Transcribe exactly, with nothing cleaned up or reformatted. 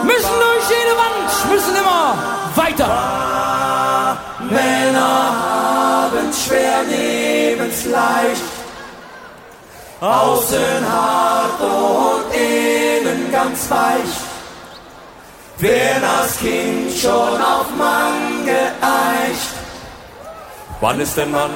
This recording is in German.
müssen durch jede Wand, müssen immer weiter. Männer haben's schwer, neben's leicht. Außen hart und innen ganz weich. Wer das Kind schon auf Mann geeicht. Wann ist denn Mann?